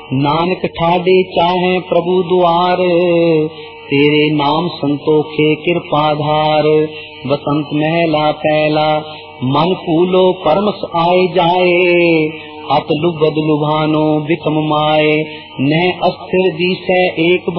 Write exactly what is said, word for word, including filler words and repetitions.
नानक ठाडे चाहे प्रभु द्वार, तेरे नाम संतोखे कृपाधार। बसंत महला पहला मन फूलो परमस आए जाए, अत लुबद लुभानो बिकम माए। न अस्थिर दिशे एक